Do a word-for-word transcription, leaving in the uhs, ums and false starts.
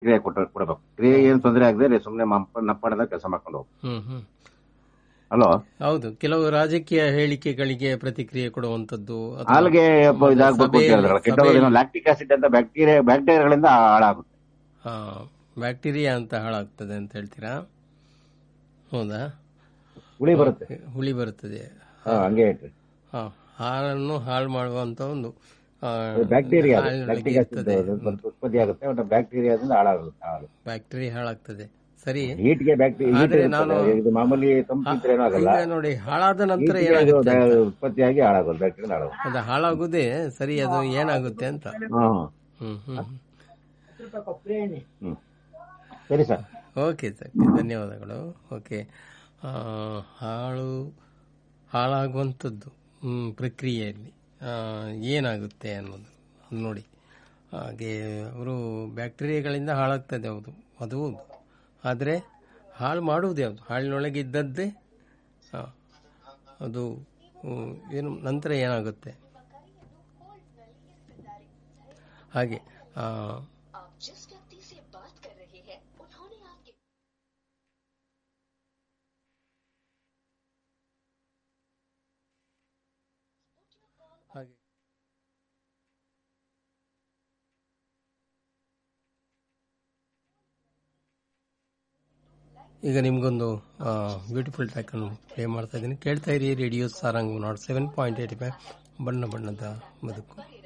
ಕ್ರಿಯೆ ಕೊಟ್ಟ ಕೊಡಬೇಕು. ಕ್ರಿಯೆ ಏನು ತೊಂದರೆ ಆಗದೆ ಸುಮ್ಮನೆ ನಪ್ಪಣದ ಕೆಲಸ ಮಾಡ್ಕೊಂಡು ಹೋಗ್ಬೇಕು. ಹ್ಮ್ ಹ್ಮ್ ಅಲೋ, ಹೌದು. ಕೆಲವು ರಾಜಕೀಯ ಹೇಳಿಕೆಗಳಿಗೆ ಪ್ರತಿಕ್ರಿಯೆ ಕೊಡುವಂತದ್ದು ಅಥವಾ ಹಾಲ್ಗೆ ಮತ್ತೆ ಇದಾಗಬೇಕು ಅಂತ ಸಭೆಯಲ್ಲಿ ಹೇಳಿದ್ರಲ್ಲ, ಕೆಟ್ಟೋಗೋದೇನು ಸಭೆಯಲ್ಲಿ ಲ್ಯಾಕ್ಟಿಕ್ ಆಸಿಡ್ ಅಂತ ಬ್ಯಾಕ್ಟೀರಿಯಾ ಬ್ಯಾಕ್ಟೀರಿಯಾಗಳಿಂದ ಹಾಳಾಗುತ್ತೆ. ಹಾ ಬ್ಯಾಕ್ಟೀರಿಯಾ ಅಂತ ಹಾಳಾಗ್ತದೆ ಅಂತ ಹೇಳ್ತೀರಾ? ಹೌದಾ? ಹುಳಿ ಬರುತ್ತೆ. ಓಕೆ, ಹುಳಿ ಬರುತ್ತದೆ. ಹಾ, ಹಂಗೆ ಹೇಳ್ರಿ. ಹಾ, ಹಾಲನ್ನು ಹಾಳು ಮಾಡುವಂತ ಒಂದು ಆ, ಬ್ಯಾಕ್ಟೀರಿಯಾ ಹಾಲಿನೊಳಗೆ ಲ್ಯಾಕ್ಟಿಕ್ ಆಸಿಡ್ ಇರ್ತದೆ. ಉತ್ಪತ್ತಿ ಆಗುತ್ತೆ, ಬಟ್ ಬ್ಯಾಕ್ಟೀರಿಯಾದಿಂದ ಹಾಳಾಗುತ್ತೆ ಹಾಲು. ಬ್ಯಾಕ್ಟೀರಿಯಾ ಹಾಳಾಗ್ತದೆ. ಸರಿ. ಹೀಟ್ಗೆ ಬ್ಯಾಕ್ಟೀರಿಯಾ ಹೀಟ್ ಆದ್ರೆ ಇರುತ್ತಲ್ಲ, ನಾನು ಇದು ಮಾಮೂಲಿ ತಂಪಿದ್ರೆ ಏನೂ ಆಗಲ್ಲ. ಈಗ ನೋಡಿ, ಹಾಳಾದ ನಂತರ ಹೀಟ್ಗೆ ಅದು ಏನಾಗುತ್ತೆ ಅಂತ. ಉತ್ಪತ್ತಿಯಾಗಿ ಹಾಳಾಗೋದು, ಬ್ಯಾಕ್ಟೀರಿಯಾ ಹಾಳಾಗೋದು. ಅದು ಹಾಳಾಗುದೇ ಸರಿ, ಅದು ಏನಾಗುತ್ತೆ ಅಂತ. ಹಾ, ಹ್ಮ್ ಹ್ಮ್ ಹ್ಮ್, ಸರಿ ಸರ್. ಓಕೆ ಸರ್, ಧನ್ಯವಾದಗಳು. ಓಕೆ, ಆ, ಹಾಳು ಹಾಳಾಗುವಂಥದ್ದು ಹ್ಮ್, ಪ್ರಕ್ರಿಯೆಯಲ್ಲಿ ಆ, ಏನಾಗುತ್ತೆ ಅನ್ನೋದು ಅದು ನೋಡಿ. ಹಾಗೆ ಅವರು ಬ್ಯಾಕ್ಟೀರಿಯಾಗಳಿಂದ ಹಾಳಾಗ್ತದೆ, ಹೌದು, ಅದು ಹೌದು. ಆದರೆ ಹಾಳು ಮಾಡುವುದು ಯಾವುದು? ಹಾಳಿನೊಳಗೆ ಇದ್ದದ್ದೇ ಆ, ಅದು ಹ್ಮ್, ಏನು ನಂತರ ಏನಾಗುತ್ತೆ ಹಾಗೆ. ಆ, ಹಾಗೆ ಈಗ ನಿಮ್ಗೊಂದು ಬ್ಯೂಟಿಫುಲ್ ಟ್ರ್ಯಾಕ್ ಅನ್ನು ಪ್ಲೇ ಮಾಡ್ತಾ ಇದ್ದೀನಿ. ಕೇಳ್ತಾ ಇರಿ radio Sarang not seven point eight five ಬಣ್ಣ ಬಣ್ಣದ ಬದುಕು.